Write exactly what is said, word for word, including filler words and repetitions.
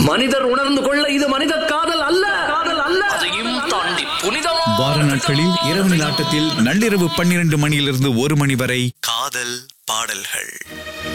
மனிதர் உணர்ந்து கொள்ள இது மனித காதல் அல்ல, காதல் அல்ல, அதையும் தாண்டி புனிதமான வார நாட்களில் இரவு நாட்டத்தில் நள்ளிரவு பன்னிரண்டு மணியிலிருந்து ஒரு மணி வரை காதல் பாடல்கள்.